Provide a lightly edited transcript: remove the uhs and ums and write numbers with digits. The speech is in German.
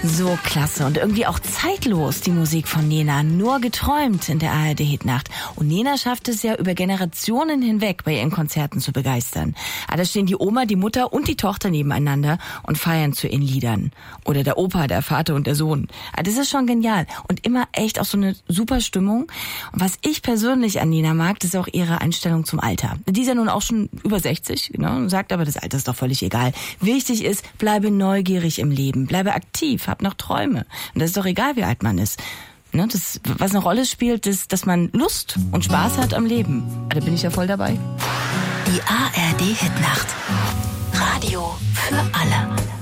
So klasse und irgendwie auch zeitlos, die Musik von Nena. Nur geträumt in der ARD-Hitnacht. Und Nena schafft es ja über Generationen hinweg bei ihren Konzerten zu begeistern. Da stehen die Oma, die Mutter und die Tochter nebeneinander und feiern zu ihren Liedern. Oder der Opa, der Vater und der Sohn. Das ist schon genial und immer echt auch so eine super Stimmung. Und was ich persönlich an Nena mag, das ist auch ihre Einstellung zum Alter. Die ist ja nun auch schon über 60, ne, sagt aber, das Alter ist doch völlig egal. Wichtig ist, bleibe neugierig im Leben, bleibe aktiv, hab noch Träume. Und das ist doch egal, wie alt man ist. Ne, das, was eine Rolle spielt, ist, dass man Lust und Spaß hat am Leben. Da bin ich ja voll dabei. Die ARD Hitnacht. Radio für alle.